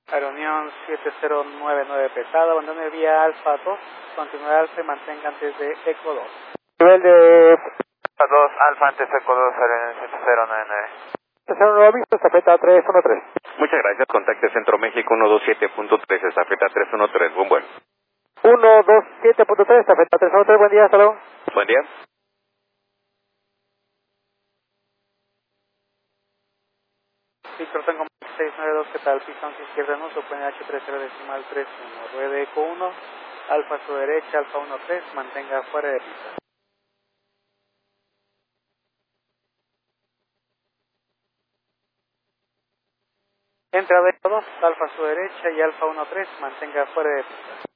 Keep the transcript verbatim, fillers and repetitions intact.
Aeronión siete cero nueve nueve pesada, abandone vía Alfa dos, continúe Alfa y mantenga antes de Eco dos. Nivel de Alfa dos, Alfa antes Eco dos, Aeronión siete cero nueve nueve. cero nueve visto, estafeta tres uno tres. Muchas gracias, contacte Centro México uno dos siete punto tres, estafeta tres uno tres, buen vuelo. uno dos siete punto tres, estafeta tres uno tres, buen día, hasta luego. Buen día. Víctor, tengo seis nueve dos, ¿qué tal? Pistón su izquierda en uso, pone H tres cero decimal tres uno, ruede Eco uno, Alfa a su derecha, Alfa uno tres, mantenga fuera de pista. Entra de Eco dos, Alfa a su derecha y Alfa uno tres, mantenga fuera de pista.